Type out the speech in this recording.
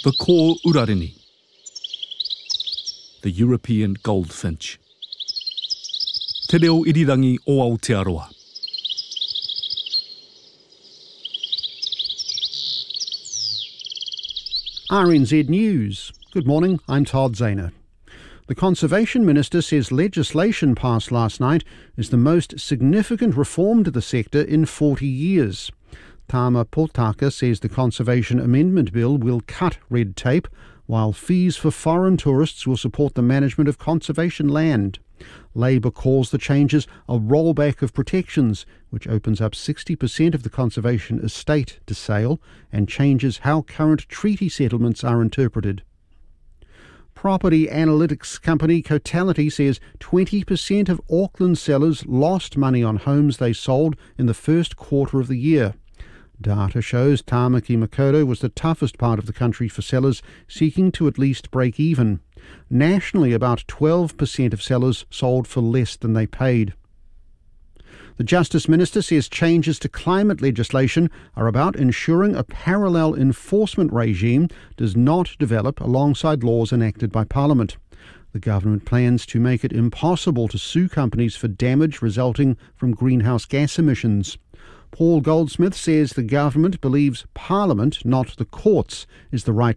The ko urarini, the European goldfinch. Te reo irirangi o Aotearoa. RNZ News. Good morning, I'm Todd Zahner. The Conservation Minister says legislation passed last night is the most significant reform to the sector in 40 years. Tama Potaka says the Conservation Amendment Bill will cut red tape, while fees for foreign tourists will support the management of conservation land. Labour calls the changes a rollback of protections, which opens up 60% of the conservation estate to sale and changes how current treaty settlements are interpreted. Property analytics company Cotality says 20% of Auckland sellers lost money on homes they sold in the first quarter of the year. Data shows Tāmaki Makaurau was the toughest part of the country for sellers seeking to at least break even. Nationally, about 12% of sellers sold for less than they paid. The Justice Minister says changes to climate legislation are about ensuring a parallel enforcement regime does not develop alongside laws enacted by Parliament. The government plans to make it impossible to sue companies for damage resulting from greenhouse gas emissions. Paul Goldsmith says the government believes Parliament, not the courts, is the right